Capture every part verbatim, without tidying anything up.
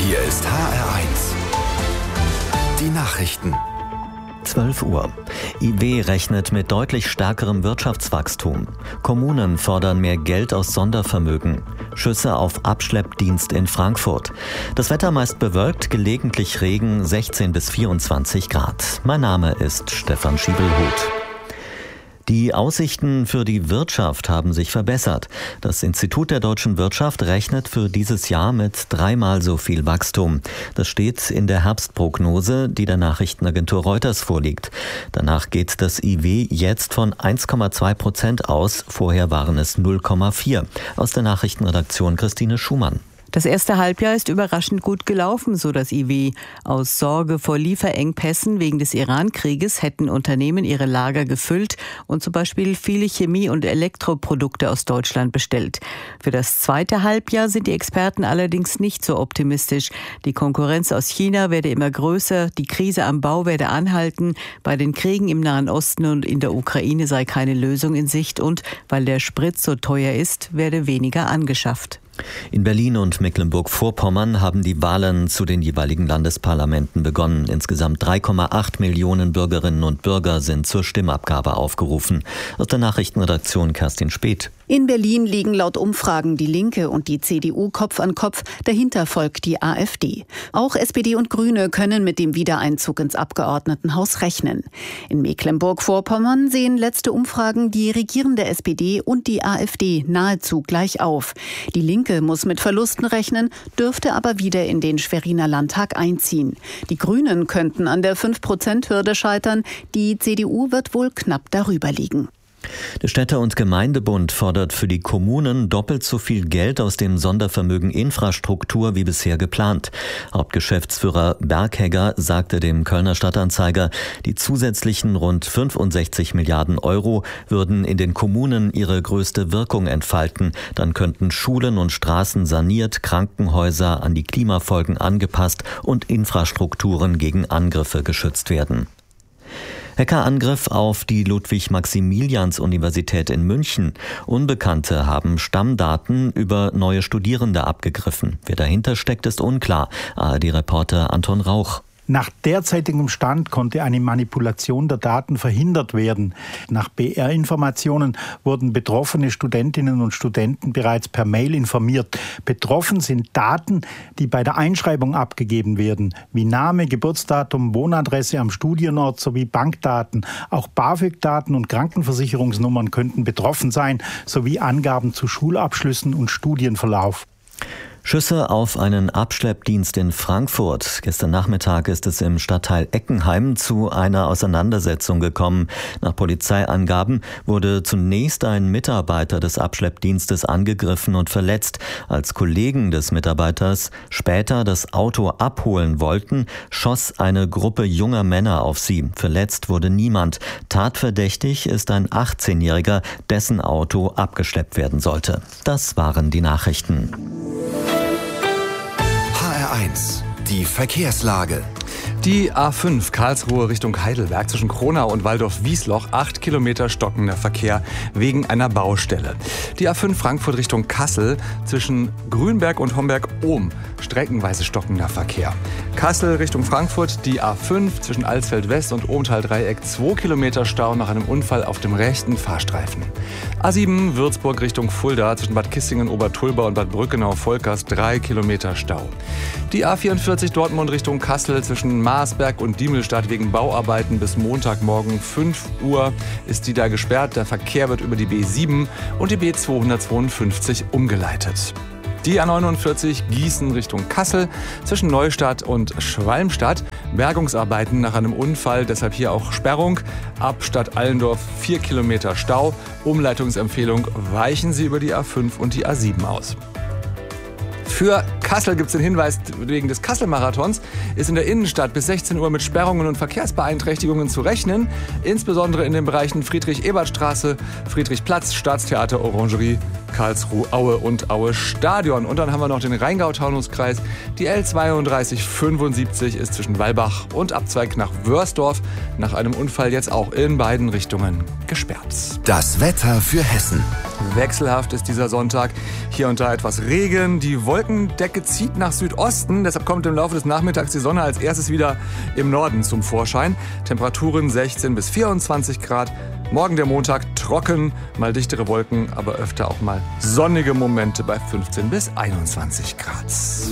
Hier ist H R eins. Die Nachrichten. zwölf Uhr. I W rechnet mit deutlich stärkerem Wirtschaftswachstum. Kommunen fordern mehr Geld aus Sondervermögen. Schüsse auf Abschleppdienst in Frankfurt. Das Wetter meist bewölkt, gelegentlich Regen, sechzehn bis vierundzwanzig Grad. Mein Name ist Stefan Schiebelhuth. Die Aussichten für die Wirtschaft haben sich verbessert. Das Institut der deutschen Wirtschaft rechnet für dieses Jahr mit dreimal so viel Wachstum. Das steht in der Herbstprognose, die der Nachrichtenagentur Reuters vorliegt. Danach geht das I W jetzt von eins Komma zwei Prozent aus. Vorher waren es null Komma vier. Aus der Nachrichtenredaktion Christine Schumann. Das erste Halbjahr ist überraschend gut gelaufen, so das I W. Aus Sorge vor Lieferengpässen wegen des Iran-Krieges hätten Unternehmen ihre Lager gefüllt und zum Beispiel viele Chemie- und Elektroprodukte aus Deutschland bestellt. Für das zweite Halbjahr sind die Experten allerdings nicht so optimistisch. Die Konkurrenz aus China werde immer größer, die Krise am Bau werde anhalten, bei den Kriegen im Nahen Osten und in der Ukraine sei keine Lösung in Sicht und weil der Sprit so teuer ist, werde weniger angeschafft. In Berlin und Mecklenburg-Vorpommern haben die Wahlen zu den jeweiligen Landesparlamenten begonnen. Insgesamt drei Komma acht Millionen Bürgerinnen und Bürger sind zur Stimmabgabe aufgerufen. Aus der Nachrichtenredaktion Kerstin Speth. In Berlin liegen laut Umfragen die Linke und die C D U Kopf an Kopf. Dahinter folgt die A f D. Auch S P D und Grüne können mit dem Wiedereinzug ins Abgeordnetenhaus rechnen. In Mecklenburg-Vorpommern sehen letzte Umfragen die regierende S P D und die A f D nahezu gleich auf. Die Linke muss mit Verlusten rechnen, dürfte aber wieder in den Schweriner Landtag einziehen. Die Grünen könnten an der fünf Prozent Hürde scheitern. Die C D U wird wohl knapp darüber liegen. Der Städte- und Gemeindebund fordert für die Kommunen doppelt so viel Geld aus dem Sondervermögen Infrastruktur wie bisher geplant. Hauptgeschäftsführer Berghegger sagte dem Kölner Stadtanzeiger, die zusätzlichen rund fünfundsechzig Milliarden Euro würden in den Kommunen ihre größte Wirkung entfalten. Dann könnten Schulen und Straßen saniert, Krankenhäuser an die Klimafolgen angepasst und Infrastrukturen gegen Angriffe geschützt werden. Hackerangriff auf die Ludwig-Maximilians-Universität in München. Unbekannte haben Stammdaten über neue Studierende abgegriffen. Wer dahinter steckt, ist unklar. A R D-Reporter Anton Rauch. Nach derzeitigem Stand konnte eine Manipulation der Daten verhindert werden. Nach B R-Informationen wurden betroffene Studentinnen und Studenten bereits per Mail informiert. Betroffen sind Daten, die bei der Einschreibung abgegeben werden, wie Name, Geburtsdatum, Wohnadresse am Studienort sowie Bankdaten. Auch BAföG-Daten und Krankenversicherungsnummern könnten betroffen sein, sowie Angaben zu Schulabschlüssen und Studienverlauf. Schüsse auf einen Abschleppdienst in Frankfurt. Gestern Nachmittag ist es im Stadtteil Eckenheim zu einer Auseinandersetzung gekommen. Nach Polizeiangaben wurde zunächst ein Mitarbeiter des Abschleppdienstes angegriffen und verletzt. Als Kollegen des Mitarbeiters später das Auto abholen wollten, schoss eine Gruppe junger Männer auf sie. Verletzt wurde niemand. Tatverdächtig ist ein achtzehnjähriger, dessen Auto abgeschleppt werden sollte. Das waren die Nachrichten. H R eins. Die Verkehrslage. Die A fünf Karlsruhe Richtung Heidelberg zwischen Kronau und Waldorf-Wiesloch, acht Kilometer stockender Verkehr wegen einer Baustelle. Die A fünf Frankfurt Richtung Kassel zwischen Grünberg und Homberg-Ohm, streckenweise stockender Verkehr. Kassel Richtung Frankfurt, die A fünf zwischen Alsfeld-West und Ohmtal-Dreieck, zwei Kilometer Stau nach einem Unfall auf dem rechten Fahrstreifen. A sieben Würzburg Richtung Fulda zwischen Bad Kissingen, Obertulba und Bad Brückenau-Volkers, drei Kilometer Stau. Die A vierundvierzig Dortmund Richtung Kassel zwischen Marsberg und Diemelstadt wegen Bauarbeiten bis Montagmorgen fünf Uhr ist die da gesperrt. Der Verkehr wird über die B sieben und die B zweihundertzweiundfünfzig umgeleitet. Die A neunundvierzig Gießen Richtung Kassel zwischen Neustadt und Schwalmstadt. Bergungsarbeiten nach einem Unfall, deshalb hier auch Sperrung. Ab Stadt Allendorf vier Kilometer Stau. Umleitungsempfehlung, weichen Sie über die A fünf und die A sieben aus. Für Kassel gibt es den Hinweis, wegen des Kassel-Marathons ist in der Innenstadt bis sechzehn Uhr mit Sperrungen und Verkehrsbeeinträchtigungen zu rechnen. Insbesondere in den Bereichen Friedrich-Ebert-Straße, Friedrichsplatz, Staatstheater, Orangerie, Karlsruhe, Aue und Aue Stadion. Und dann haben wir noch den Rheingau-Taunus-Kreis. Die L zweiunddreißig fünfundsiebzig ist zwischen Wallbach und Abzweig nach Wörsdorf nach einem Unfall jetzt auch in beiden Richtungen gesperrt. Das Wetter für Hessen. Wechselhaft ist dieser Sonntag. Hier und da etwas Regen. Die Wolkendecke zieht nach Südosten. Deshalb kommt im Laufe des Nachmittags die Sonne als erstes wieder im Norden zum Vorschein. Temperaturen sechzehn bis vierundzwanzig Grad. Morgen der Montag trocken, mal dichtere Wolken, aber öfter auch mal sonnige Momente bei fünfzehn bis einundzwanzig Grad.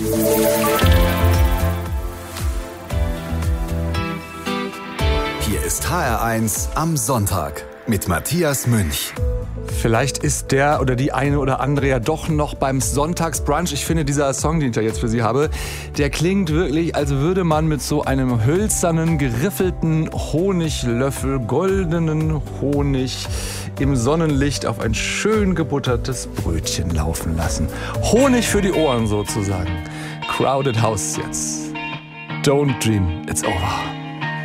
Hier ist H R eins am Sonntag mit Matthias Münch. Vielleicht ist der oder die eine oder andere ja doch noch beim Sonntagsbrunch. Ich finde, dieser Song, den ich da jetzt für Sie habe, der klingt wirklich, als würde man mit so einem hölzernen, geriffelten Honiglöffel, goldenen Honig im Sonnenlicht auf ein schön gebuttertes Brötchen laufen lassen. Honig für die Ohren sozusagen. Crowded House jetzt. Don't dream, it's over.